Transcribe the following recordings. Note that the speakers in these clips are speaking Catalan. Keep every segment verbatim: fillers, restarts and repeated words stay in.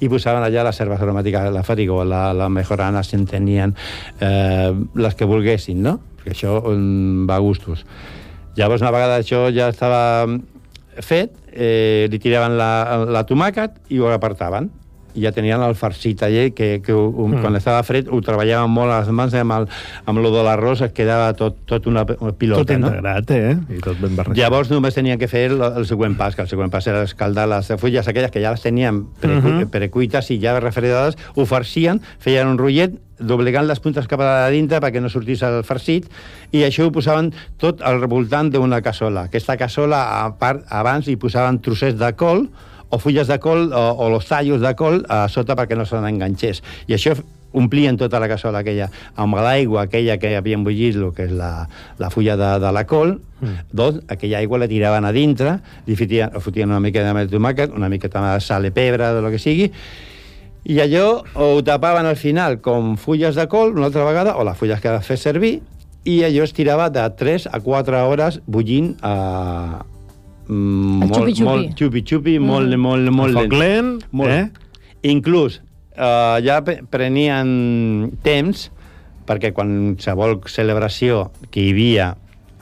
i posaven allà les herbes aromàtiques, la farigola, la mejorana, si en tenien, eh, les que volguessin, no? Perquè això um, va a gustos. Llavors, una vegada això ja estava fet, eh, li tiraven la, la tomàquet i ho apartaven. I ja tenien el farcit allà, que, que um, mm. quan estava fred ho treballaven molt a les mans, amb, el, amb lo de l'arròs es quedava tot, tot una, una pilota. Tot integrat, no? eh? I tot ben barrejat. Llavors només tenien que fer el, el següent pas, que el següent pas era escaldar les fulles aquelles que ja les tenien precu uh -huh. precuites i ja refredades, ho farcien, feien un rotllet, doblegant les puntes cap a dintre perquè no sortís el farcit, i això ho posaven tot al voltant d'una cassola. Aquesta cassola, a part, abans hi posaven trossets de col, o fulles de col, o, o los tallos de col a sota perquè no se n'enganxés. I això omplien tota la cassola aquella, amb l'aigua aquella que havien bullit, el que és la, la fulla de, de la col, mm. doncs aquella aigua la tiraven a dintre, li fotien, fotien una mica de tomàquet, una mica de sal i pebre, de lo que sigui, i allò ho tapaven al final com fulles de col, una altra vegada, o les fulles que fes servir, i allò es tirava de tres a quatre hores bullint a... Eh, Mm, molt, xupi-xupi. molt xupi-xupi, mm. molt, molt, molt lent. Foc lent, molt. Eh? Inclús uh, ja prenien temps, perquè qualsevol celebració que hi havia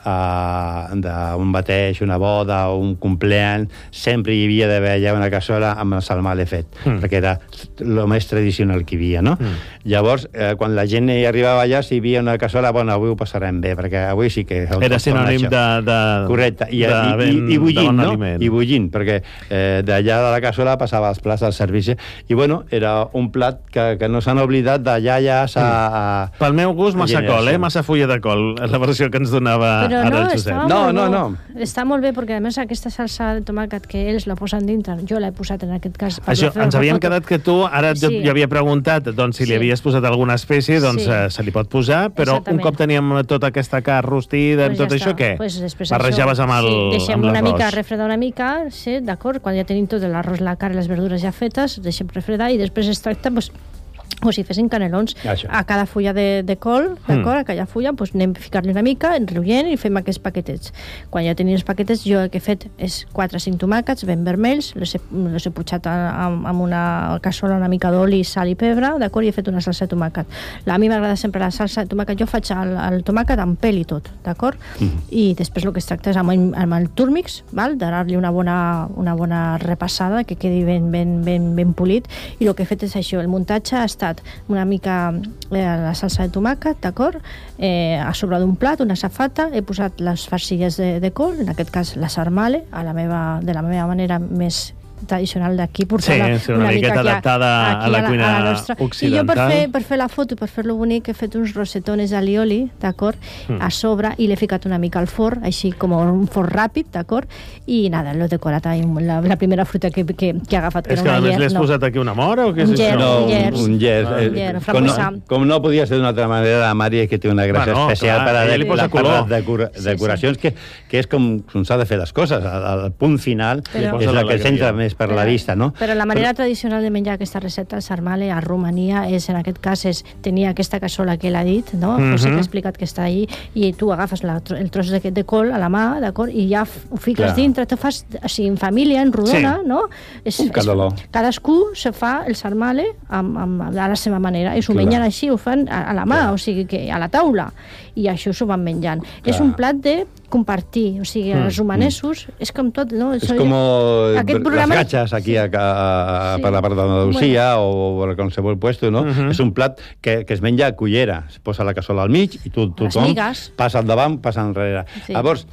uh, d'un bateig, una boda o un compleany, sempre hi havia d'haver allà una cassola amb el salmale fet, mm. perquè era el més tradicional que hi havia, no? Mm. Llavors, eh, quan la gent hi arribava allà, si hi havia una cassola, bueno, avui ho passarem bé, perquè avui sí que... Era sinònim de, de... Correcte, i, de i, ben, i, i bullint, bon no? Aliment. I bullint, perquè eh, d'allà de la cassola passava als plats del servici, i bueno, era un plat que, que no s'han oblidat de iaies a... a... Pel meu gust, massa col, eh? Massa fulla de col, és la versió que ens donava Però ara no, el Josep. No, no, no. Està molt bé, perquè a més aquesta salsa de tomàquet que ells la posen dintre, jo l'he posat en aquest cas... Això, ens havíem quedat que tu, ara sí. jo havia preguntat doncs, si sí. li havies posat alguna espècie, doncs sí. eh, se li pot posar, però un cop teníem tota aquesta carn rostida, pues tot ja això, què? Pues barrejaves amb el sí, deixem amb una l'arròs. Mica refredar una mica, sí, d'acord? Quan ja tenim tot l'arròs, la carn i les verdures ja fetes, deixem refredar i després es tracta, pues, o si fessin canelons, això. A cada fulla de, de col, d'acord? Mm. A cada fulla, doncs anem a ficar-li una mica, enrotllent i fem aquests paquetets. Quan ja tenim els paquetets, jo el que he fet és quatre o cinc tomàquets ben vermells, les he, les he putxat amb, amb una cassola, una mica d'oli, sal i pebre, d'acord? I he fet una salsa de tomàquet. A mi m'agrada sempre la salsa de tomàquet, jo faig el, el tomàquet amb pèl i tot, d'acord? Mm. I després el que es tracta és amb, amb el túrmix, val? Donar-li una bona, una bona repassada, que quedi ben, ben, ben, ben polit, i el que he fet és això, el muntatge ha estat una mica eh, la salsa de tomàquet, d'acord? Eh, a sobre d'un plat, una safata, he posat les farcilles de, de col, en aquest cas la sarmale, a la meva, de la meva manera més tradicional d'aquí, portar-la sí, sí, una, una miqueta adaptada a, a la cuina a la occidental. I jo per fer, per fer la foto, per fer-lo bonic, he fet uns rosetones alioli, d'acord, mm. a sobre, i l'he ficat una mica al forn, així com un forn ràpid, d'acord, i nada, l'he decorat amb la, la primera fruta que, que, que he agafat, que és era una llet. És que a més llet, l'has no. posat aquí una mora o què és un això? No, un gers. Ah, un gers, com, no, com no podia ser d'una altra manera, la Mari, que té una gràcia bueno, especial clar, per a de, la, per decora, sí, decoracions, sí. Que, que és com, com s'ha de fer les coses. El, el punt final però, és la que centra més per la vista, no? Però la manera però... tradicional de menjar aquesta recepta, el sarmale, a Romania, és, en aquest cas, és tenir aquesta cassola que ell ha dit, no? Mm -hmm. José que ha explicat que està allí, i tu agafes la, el tros de, de col a la mà, d'acord? I ja ho fiques clar. Dintre, te fas, o sigui, en família, en rodona, sí. No? És, un cadaló. És, cadascú se fa el sarmale amb, amb, a la seva manera, i s'ho mengen així, ho fan a, a la mà, clar. O sigui, que a la taula, i això s'ho van menjant. Clar. És un plat de compartir, o sigui, mm. els romanesos, mm. és com tot, no? És com programa... les gatxes aquí a, a, a, sí. per la part d'Andalusia bueno. O per qualsevol puesto, no? Mm -hmm. És un plat que, que es menja a cullera, es posa la cassola al mig i tu, tothom passa al davant, passa enrere. Sí. Llavors,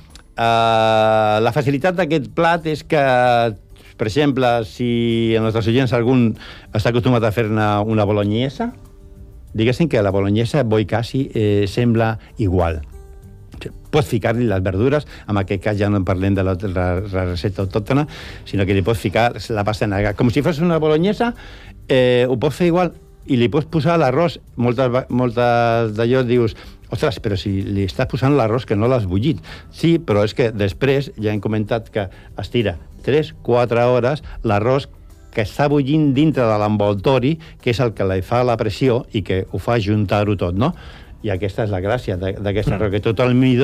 eh, la facilitat d'aquest plat és que, per exemple, si en els nostres oients algun està acostumat a fer-ne una bolognesa, diguéssim que la bolognesa, bo i quasi, eh, sembla igual. Pots ficar-li les verdures, en aquest cas ja no en parlem de la, la, la recepta autòctona, sinó que li pots ficar la pasta negra. Com si fos una bolognesa, eh, ho pots fer igual, i li pots posar l'arròs. Moltes, moltes d'allò dius, ostres, però si li estàs posant l'arròs que no l'has bullit. Sí, però és que després ja hem comentat que es tira tres quatre hores l'arròs que està bullint dintre de l'envoltori, que és el que li fa la pressió i que ho fa juntar-ho tot, no? I aquesta és la gràcia d'aquest arròs, que tot el midó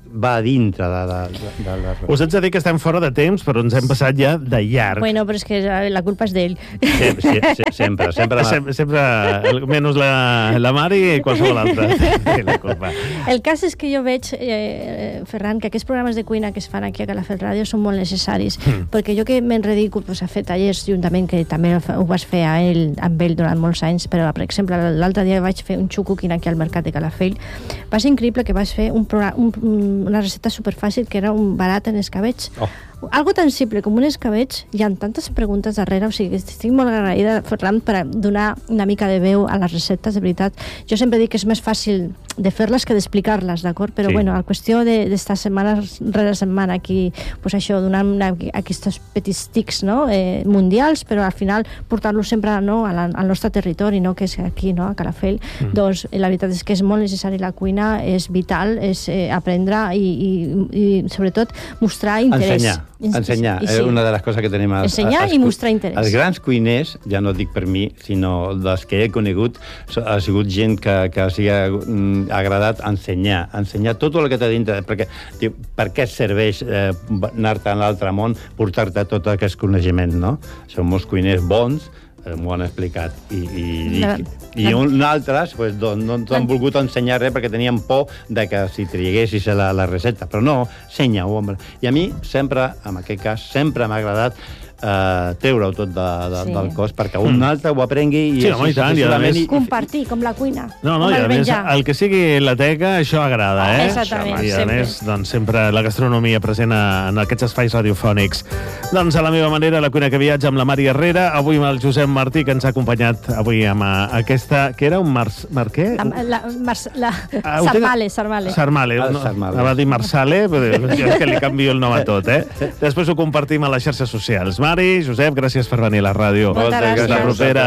va a dintre de, de, de, de... Us haig de dir que estem fora de temps, però ens hem passat ja de llarg. Bueno, però és que la culpa és d'ell. Sí, sí, sí, sempre, sempre. Sem sempre, menys la, la Mari i qualsevol altra. La culpa. El cas és que jo veig, eh, Ferran, que aquests programes de cuina que es fan aquí a Calafell Ràdio són molt necessaris, mm. perquè jo que m'enredico pues, a fer tallers juntament, que també ho vas fer a ell, amb ell durant molts anys, però, per exemple, l'altre dia vaig fer un xucuquín aquí al mercat de Calafell. Va ser increïble que vaig fer un, un, una recepta superfàcil que era un barat en escabetx. Oh. Algo tan simple com un escabetx, hi ha tantes preguntes darrere, o sigui, estic molt agraïda, Ferran, per donar una mica de veu a les receptes, de veritat. Jo sempre dic que és més fàcil de fer-les que d'explicar-les, d'acord? Però, sí. bueno, la qüestió d'estar de, setmana rere setmana aquí, pues això, donant aquests petits tics, no?, eh, mundials, però al final portar-los sempre, no?, a la, al nostre territori, no?, que és aquí, no?, a Calafell. Mm. Doncs la veritat és que és molt necessari la cuina, és vital, és eh, aprendre i, i, i, sobretot, mostrar interès. Ensenyar. Ensenyar, és sí. una de les coses que tenim... Els, Ensenyar els, i mostrar interès. Els grans cuiners, ja no dic per mi, sinó dels que he conegut, ha sigut gent que, que s'hi ha agradat ensenyar, ensenyar tot el que té dintre, perquè diu, per què serveix eh, anar-te a l'altre món, portar-te tot aquest coneixement, no? Són molts cuiners bons, m'ho han explicat, i, i, i, i un altres pues, doncs, no ens han volgut ensenyar res perquè tenien por de que si triguessis la, la recepta, però no, ensenya-ho, home. I a mi sempre, en aquest cas, sempre m'ha agradat Uh, treure-ho tot de, de, sí. del cos perquè un altre ho aprengui i, sí, home, i, tant, i més... compartir, com la cuina. No, no, i a més, el que sigui la teca, això agrada, eh? Exactament, I a sempre. més, doncs, sempre la gastronomia present en aquests espais radiofònics. Doncs a la meva manera, la cuina que viatja amb la Mari Herrera, avui amb el Josep Martí, que ens ha acompanyat avui amb aquesta... que era un Mars... Mar què? La, la, Mars, la... Ah, Sarmale, Sarmale. Sarmale. Ah, no, Sarmale. Va dir Marsale, però jo és que li canvio el nom a tot, eh? Després ho compartim a les xarxes socials. Mari, Josep, gràcies per venir a la ràdio. Moltes gràcies. La propera.